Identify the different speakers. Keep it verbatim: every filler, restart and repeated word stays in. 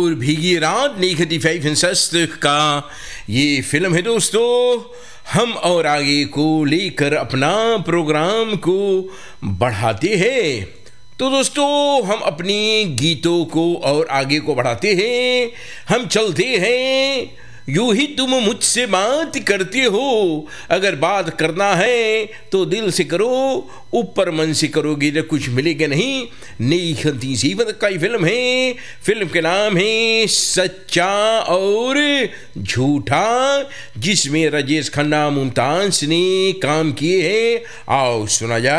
Speaker 1: और भीगी रात निखती फैसस्त का ये फिल्म है दोस्तों। हम और आगे को लेकर अपना प्रोग्राम को बढ़ाते हैं। तो दोस्तों हम अपनी गीतों को और आगे को बढ़ाते हैं। हम चलते हैं यूं ही तुम मुझसे बात करते हो, अगर बात करना है तो दिल से करो, ऊपर मन से करोगे तो कुछ मिलेगा नहीं। नई खती जीवन का फिल्म है। फिल्म के नाम है सच्चा और झूठा, जिसमें राजेश खन्ना मुमताज ने काम किए हैं। आओ सुना जाए।